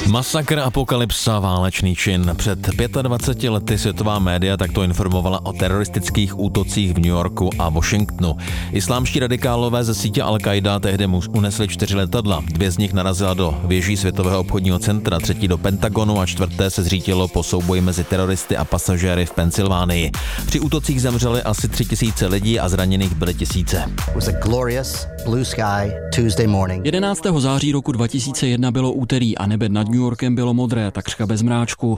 Masakr, apokalypsa, válečný čin. Před 25 lety světová média takto informovala o teroristických útocích v New Yorku a Washingtonu. Islámští radikálové ze sítě Al-Qaida tehdy unesli 4 letadla. 2 z nich narazila do věží Světového obchodního centra, 3. do Pentagonu a 4. se zřítilo po souboji mezi teroristy a pasažéry v Pensylvánii. Při útocích zemřeli asi 3000 lidí a zraněných byly tisíce. 11. září roku 2001 bylo úterý a nebe nad New Yorkem bylo modré, takřka bez mráčku.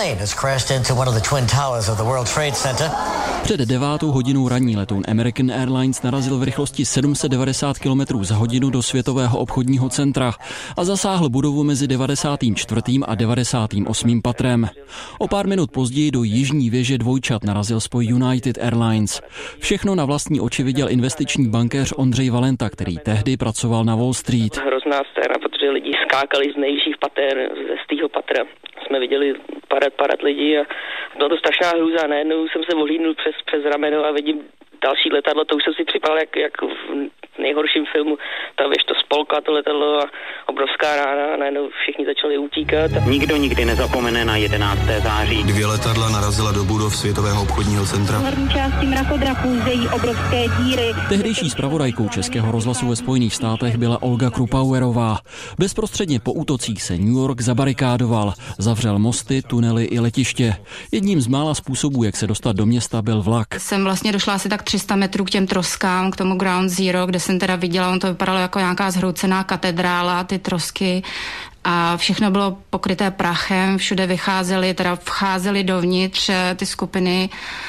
Před 9 hodinou ranní letoun American Airlines narazil v rychlosti 790 km za hodinu do Světového obchodního centra a zasáhl budovu mezi 94. a 98. patrem. O pár minut později do jižní věže dvojčat narazil spoj United Airlines. Všechno na vlastní oči viděl investiční bankéř Ondřej Valenta, který tehdy pracoval na Wall Street. Hrozná scéna, protože lidi skákali z nejvyšších pater, ze stýho patra. Jsme viděli padat lidí a byla to strašná hrůza. Najednou jsem se ohlídnul přes rameno a vidím další letadlo, to už jsem si připadal jak v nejhorším filmu. Ta věž to spolkla, to letadlo a obrovská rána a najednou všichni začali utíkat. Nikdo nikdy nezapomene na 11. září. 2 letadla narazila do budov Světového obchodního centra. V horní části mrakodrapů zejí obrovské díry. Tehdejší zpravodajkou Českého rozhlasu ve Spojených státech byla Olga Krupauerová. Bezprostředně po útocích se New York zabarikádoval, zavřel mosty, tunely i letiště. Jedním z mála způsobů, jak se dostat do města, byl vlak. Jsem vlastně došla asi tak 300 metrů k těm troskám, k tomu Ground Zero, kde jsem teda viděla, on to vypadalo jako nějaká zhroucená katedrála, ty trosky a všechno bylo pokryté prachem, všude vcházeli dovnitř ty skupiny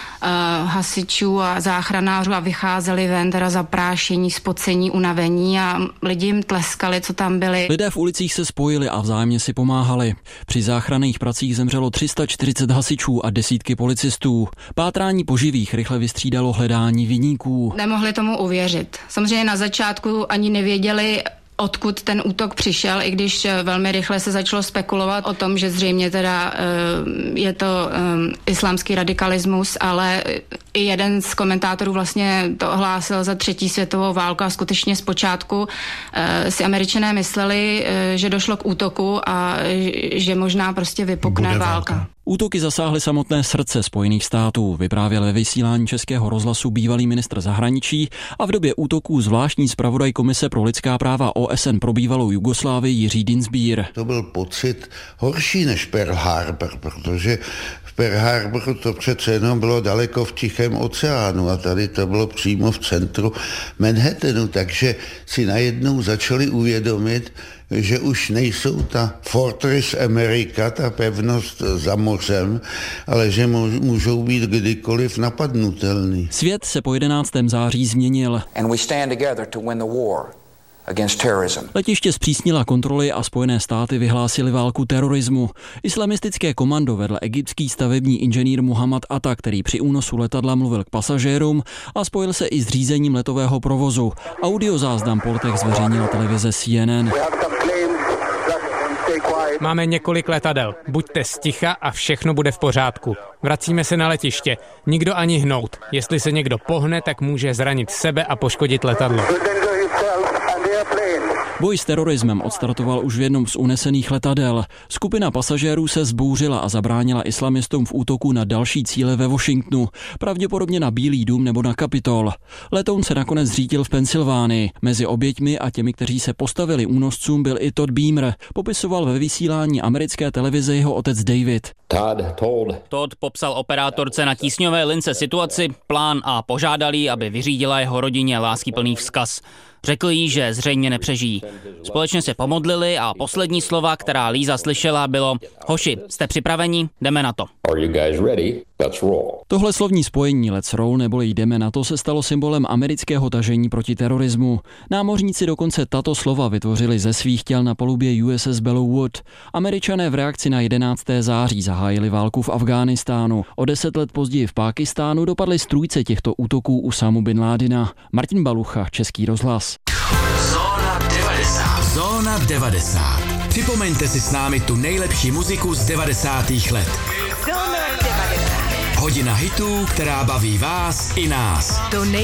hasičů a záchranářů a vycházeli ven, teda zaprášení, spocení, unavení a lidi jim tleskali, co tam byli. Lidé v ulicích se spojili a vzájemně si pomáhali. Při záchranných pracích zemřelo 340 hasičů a desítky policistů. Pátrání po živých rychle vystřídalo hledání viníků. Nemohli tomu uvěřit. Samozřejmě na začátku ani nevěděli, odkud ten útok přišel, i když velmi rychle se začalo spekulovat o tom, že zřejmě teda je to islámský radikalismus, ale i jeden z komentátorů vlastně to ohlásil za 3. světovou válku a skutečně zpočátku si Američané mysleli, že došlo k útoku a že možná prostě vypukne válka. Útoky zasáhly samotné srdce Spojených států, vyprávěl ve vysílání Českého rozhlasu bývalý ministr zahraničí a v době útoků zvláštní zpravodaj Komise pro lidská práva OSN pro bývalou Jugoslávii Jiří Dienstbier. To byl pocit horší než Pearl Harbor, protože v Pearl Harboru to přece jenom bylo daleko v Tichém oceánu a tady to bylo přímo v centru Manhattanu, takže si najednou začali uvědomit, že už nejsou ta Fortress America, ta pevnost za mořem, ale že můžou být kdykoliv napadnutelný. Svět se po 11. září změnil. Letiště zpřísnila kontroly a Spojené státy vyhlásily válku terorismu. Islamistické komando vedl egyptský stavební inženýr Muhammad Atta, který při únosu letadla mluvil k pasažérům a spojil se i s řízením letového provozu. Audiozáznam po letech zveřejnila televize CNN. Máme několik letadel. Buďte sticha a všechno bude v pořádku. Vracíme se na letiště. Nikdo ani hnout. Jestli se někdo pohne, tak může zranit sebe a poškodit letadlo. Boj s terorismem odstartoval už v jednom z unesených letadel. Skupina pasažérů se vzbouřila a zabránila islamistům v útoku na další cíle ve Washingtonu, pravděpodobně na Bílý dům nebo na Kapitol. Letoun se nakonec zřítil v Pensylvánii. Mezi oběťmi a těmi, kteří se postavili únoscům, byl i Todd Beamer. Popisoval ve vysílání americké televize jeho otec David. Todd popsal operátorce na tísňové lince situaci, plán a požádal jí, aby vyřídila jeho rodině láskyplný vzkaz. Řekl jí, že zřejmě nepřežijí. Společně se pomodlili a poslední slova, která Líza slyšela, bylo: hoši, jste připraveni? Jdeme na to. Tohle slovní spojení Let's roll neboli jdeme na to se stalo symbolem amerického tažení proti terorismu. Námořníci dokonce tato slova vytvořili ze svých těl na palubě USS Bellewood. Američané v reakci na 11. září zahájili válku v Afghánistánu. O 10 let později v Pákistánu dopadly strůjce těchto útoků Usámu bin Ládina. Martin Balucha, Český rozhlas. Zóna 90. Připomeňte si s námi tu nejlepší muziku z 90. let. Hodina hitů, která baví vás i nás.